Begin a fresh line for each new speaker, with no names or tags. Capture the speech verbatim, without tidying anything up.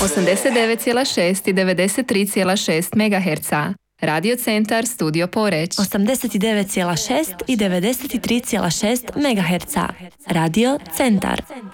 osamdeset devet zarez šest i devedeset tri zarez šest megaherca. Radio Centar Studio Poreć.
osamdeset devet zarez šest i devedeset tri zarez šest megaherca. Radio Centar.